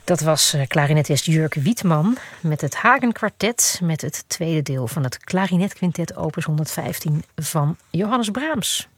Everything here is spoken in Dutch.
Dat was klarinetist Jurk Wietman met het Hagen Kwartet, met het tweede deel van het klarinetquintet opus 115 van Johannes Brahms.